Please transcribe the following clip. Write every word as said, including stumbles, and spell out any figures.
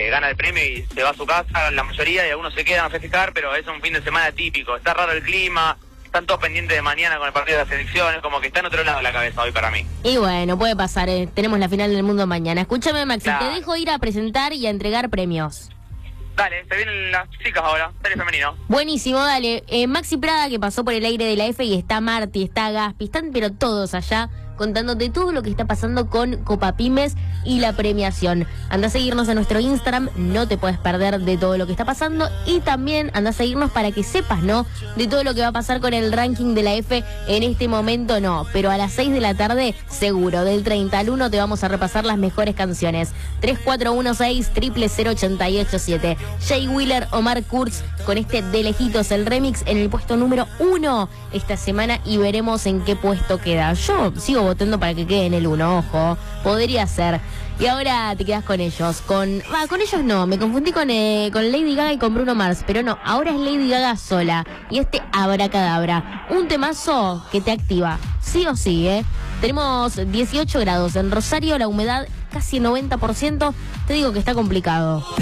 eh, gana el premio y se va a su casa, la mayoría, y algunos se quedan a festejar, pero es un fin de semana típico. Está raro el clima, están todos pendientes de mañana con el partido de las elecciones, como que está en otro lado de la cabeza hoy para mí. Y bueno, puede pasar, eh. tenemos la final del mundo mañana. Escúchame, Maxi, Claro. te dejo ir a presentar y a entregar premios. Dale, se vienen las chicas ahora, serie femenino. Buenísimo, dale. Eh, Maxi Prada, que pasó por el aire de la F, y está Marti, está Gaspi, están pero todos allá contándote todo lo que está pasando con Copa Pymes y la premiación. Anda a seguirnos en nuestro Instagram, no te puedes perder de todo lo que está pasando, y también anda a seguirnos para que sepas, ¿no?, de todo lo que va a pasar con el ranking de la F. En este momento no, pero a las seis de la tarde seguro, del treinta al uno te vamos a repasar las mejores canciones. tres cuatro uno seis, cero cero cero ocho ocho siete. Jay Wheeler, Omar Kurz con este De Lejitos, el remix, en el puesto número uno esta semana, y veremos en qué puesto queda. Yo sigo votando para que quede en el uno, ojo, podría ser. Y ahora te quedas con ellos, con... Va, con ellos no, me confundí con, eh, con Lady Gaga y con Bruno Mars, pero no, ahora es Lady Gaga sola, y este Abracadabra, un temazo que te activa, sí o sí, ¿eh? Tenemos dieciocho grados en Rosario, la humedad casi noventa por ciento, te digo que está complicado.